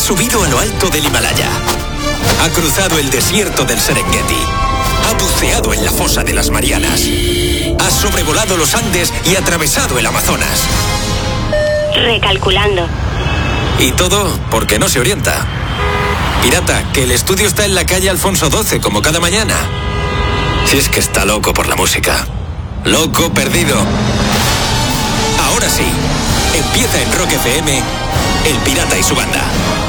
subido a lo alto del Himalaya. Ha cruzado el desierto del Serengeti. Ha buceado en la fosa de las Marianas. Ha sobrevolado los Andes y atravesado el Amazonas. Recalculando. Y todo porque no se orienta. Pirata, que el estudio está en la calle Alfonso XII, como cada mañana. Si es que está loco por la música. Loco perdido. Ahora sí, empieza en Rock FM, El Pirata y su banda.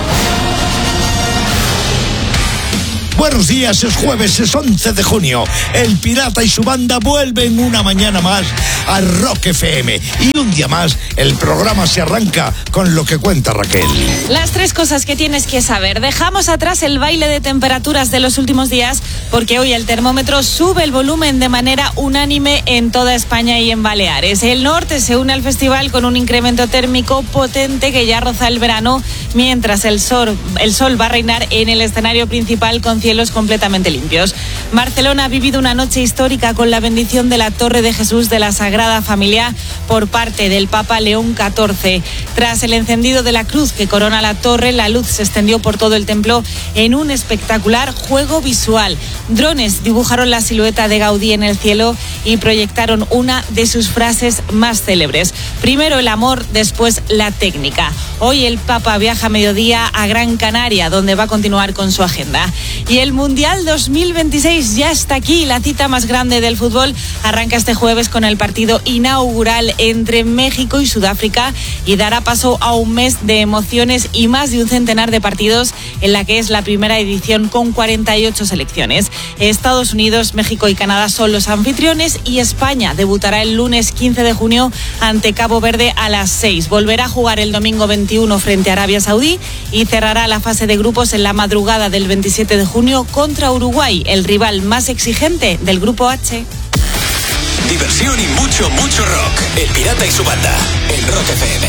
Buenos días, es jueves, es 11 de junio. El Pirata y su banda vuelven una mañana más a Rock FM. Y un día más, el programa se arranca con lo que cuenta Raquel. Las 3 cosas que tienes que saber. Dejamos atrás el baile de temperaturas de los últimos días, porque hoy el termómetro sube el volumen de manera unánime en toda España y en Baleares. El norte se une al festival con un incremento térmico potente que ya roza el verano, mientras el sol va a reinar en el escenario principal con cielos completamente limpios. Barcelona ha vivido una noche histórica con la bendición de la Torre de Jesús de la Sagrada Familia por parte del Papa León XIV. Tras el encendido de la cruz que corona la torre, la luz se extendió por todo el templo en un espectacular juego visual. Drones dibujaron la silueta de Gaudí en el cielo y proyectaron una de sus frases más célebres. Primero el amor, después la técnica. Hoy el Papa viaja a mediodía a Gran Canaria, donde va a continuar con su agenda. Y el Mundial 2026 ya está aquí. La cita más grande del fútbol arranca este jueves con el partido inaugural entre México y Sudáfrica y dará paso a un mes de emociones y más de un centenar de partidos en la que es la primera edición con 48 selecciones. Estados Unidos, México y Canadá son los anfitriones y España debutará el lunes 15 de junio ante Cabo Verde a las 6. Volverá a jugar el domingo 21 frente a Arabia Saudí y cerrará la fase de grupos en la madrugada del 27 de junio contra Uruguay, el rival más exigente del Grupo H. Diversión y mucho rock. El Pirata y su banda, en Rock FM.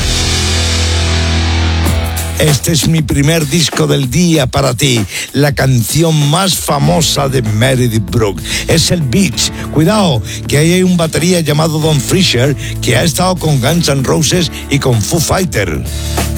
Este es mi primer disco del día para ti. La canción más famosa de Meredith Brooks es el Beach. Cuidado, que ahí hay un batería llamado Don Fisher que ha estado con Guns N' Roses y con Foo Fighters.